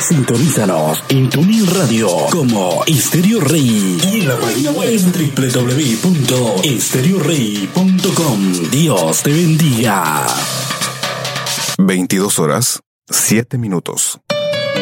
Sintonízanos en TuneIn Radio como Estéreo Rey y en la página web www.estereorey.com. Dios te bendiga. 22 horas, 7 minutos.